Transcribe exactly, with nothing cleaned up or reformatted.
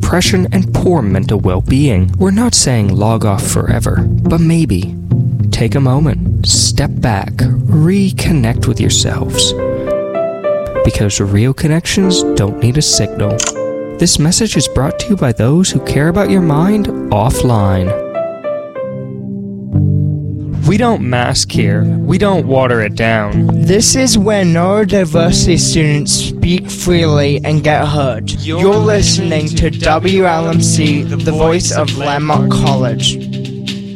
depression and poor mental well-being. We're not saying log off forever, but maybe take a moment, step back, reconnect with yourselves. Because real connections don't need a signal. This message is brought to you by those who care about your mind offline. We don't mask here. We don't water it down. This is where neurodiversity students speak freely and get heard. You're listening to W L M C, the voice of Landmark College.